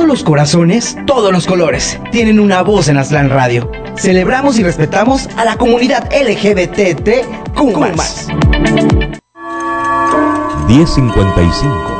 Todos los corazones, todos los colores, tienen una voz en Aztlán Radio. Celebramos y respetamos a la comunidad LGBTQ+. 10:55